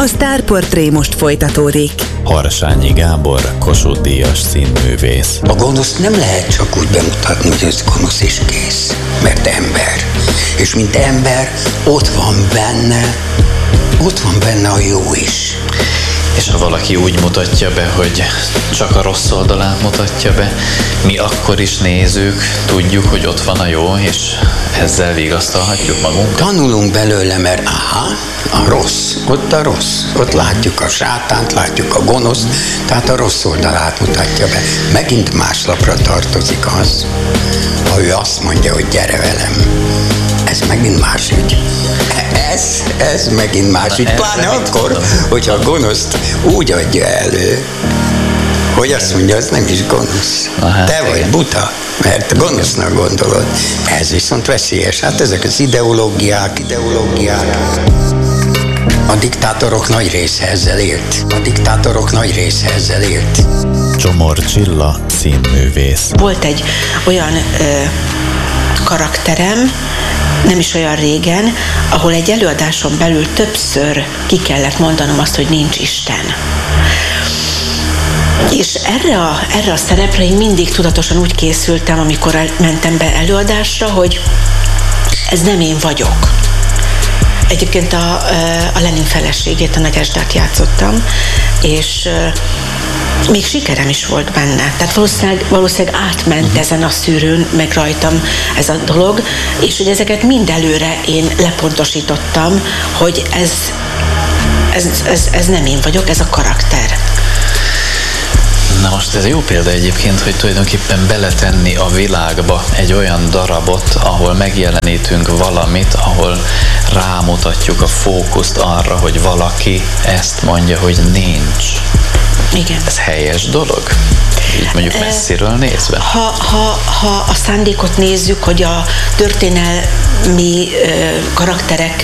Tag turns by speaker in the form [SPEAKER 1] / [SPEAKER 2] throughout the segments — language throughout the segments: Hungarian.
[SPEAKER 1] A Sztárportré most folytatódik.
[SPEAKER 2] Harsányi Gábor, Kossuth-díjas színművész.
[SPEAKER 3] A gonoszt nem lehet csak úgy bemutatni, hogy ez gonosz és kész, mert ember. És mint ember, ott van benne a jó is.
[SPEAKER 2] És ha valaki úgy mutatja be, hogy csak a rossz oldalát mutatja be, mi akkor is nézők tudjuk, hogy ott van a jó, és ezzel vigasztalhatjuk magunkat.
[SPEAKER 3] Tanulunk belőle, mert a rossz, ott látjuk a sátánt, látjuk a gonoszt, tehát a rossz oldalát mutatja be. Megint más lapra tartozik az, ha ő azt mondja, hogy gyere velem. Ez megint más ügy. Ez megint más ügy. Pláne akkor, hogyha a gonoszt úgy adja elő, hogy azt mondja, az nem is gonosz. Te vagy buta, mert gonosznak gondolod. Ez viszont veszélyes. Hát ezek az ideológiák. A diktátorok nagy része ezzel élt.
[SPEAKER 2] Csomor Csilla, színművész.
[SPEAKER 4] Volt egy olyan karakterem, nem is olyan régen, ahol egy előadáson belül többször ki kellett mondanom azt, hogy nincs Isten. És erre a szerepre én mindig tudatosan úgy készültem, amikor mentem be előadásra, hogy ez nem én vagyok. Egyébként a Lenin feleségét, a Nagy Ezdát játszottam, és még sikerem is volt benne. Tehát valószínűleg átment ezen a szűrőn, meg rajtam ez a dolog, és hogy ezeket mind előre én lepontosítottam, hogy ez nem én vagyok, ez a karakter.
[SPEAKER 2] Na most ez jó példa egyébként, hogy tulajdonképpen beletenni a világba egy olyan darabot, ahol megjelenítünk valamit, ahol rámutatjuk a fókuszt arra, hogy valaki ezt mondja, hogy nincs.
[SPEAKER 4] Igen.
[SPEAKER 2] Ez helyes dolog? Így mondjuk messziről nézve?
[SPEAKER 4] Ha a szándékot nézzük, hogy a történelmi karakterek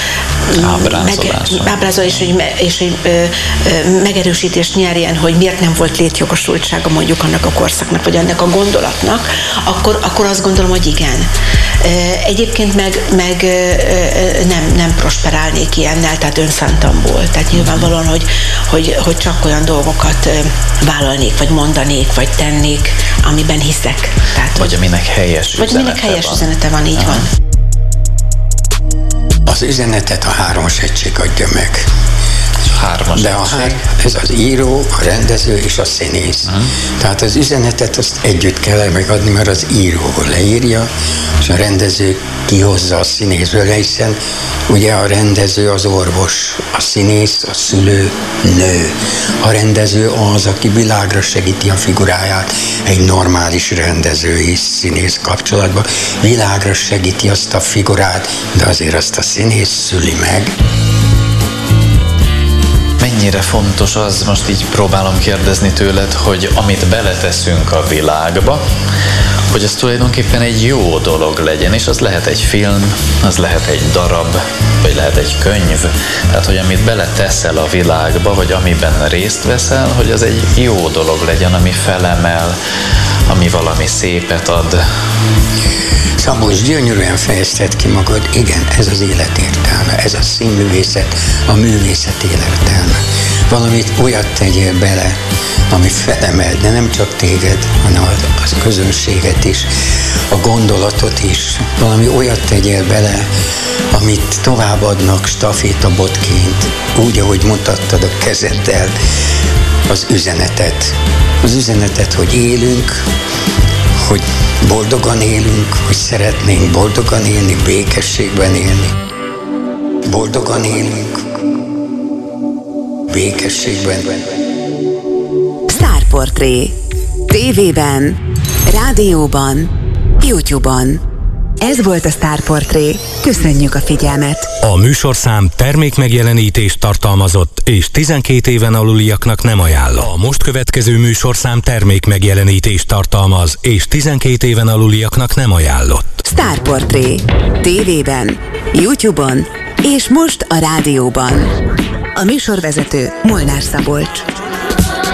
[SPEAKER 4] ábrázolás és hogy megerősítést nyerjen, hogy miért nem volt létjogosultsága mondjuk annak a korszaknak, vagy annak a gondolatnak, akkor azt gondolom, hogy igen. Egyébként meg nem prosperálnék ilyennel, tehát önszántamból. Tehát nyilvánvalóan, hogy csak olyan dolgokat vállalnék, vagy mondanék, vagy tennék, amiben hiszek. Tehát,
[SPEAKER 2] vagy aminek helyes
[SPEAKER 4] üzenete van, így van.
[SPEAKER 3] Az üzenetet a hármas egység adja meg. De ez az író, a rendező és a színész. Tehát az üzenetet azt együtt kell megadni, mert az író leírja, és a rendező kihozza a színészből, hiszen ugye a rendező az orvos, a színész, a szülő, nő. A rendező az, aki világra segíti a figuráját, egy normális rendező és színész kapcsolatban. Világra segíti azt a figurát, de azért azt a színész szüli meg.
[SPEAKER 2] Mennyire fontos az, most így próbálom kérdezni tőled, hogy amit beleteszünk a világba, hogy az tulajdonképpen egy jó dolog legyen, és az lehet egy film, az lehet egy darab, vagy lehet egy könyv. Tehát, hogy amit beleteszel a világba, vagy amiben részt veszel, hogy az egy jó dolog legyen, ami felemel, ami valami szépet ad.
[SPEAKER 3] Szabolcs, gyönyörűen fejezted ki magad, igen, ez az élet értelme, ez a színművészet, a művészet életelme. Valamit olyat tegyél bele, ami felemel, de nem csak téged, hanem az közönséget is, a gondolatot is. Valami olyat tegyél bele, amit továbbadnak stafétabotként, úgy, ahogy mutattad a kezeddel, az üzenetet. Az üzenetet, hogy élünk, hogy boldogan élünk, hogy szeretnénk boldogan élni, békességben élni. Boldogan élünk, békességben.
[SPEAKER 1] Sztárportré. TV-ben, rádióban, YouTube-on. Ez volt a Sztárportré. Köszönjük a figyelmet!
[SPEAKER 5] A műsorszám termékmegjelenítést tartalmazott, és 12 éven aluliaknak nem ajánlott. A most következő műsorszám termékmegjelenítést tartalmaz, és 12 éven aluliaknak nem ajánlott.
[SPEAKER 1] Sztárportré. TV-ben, YouTube-on, és most a rádióban. A műsorvezető Molnár Szabolcs.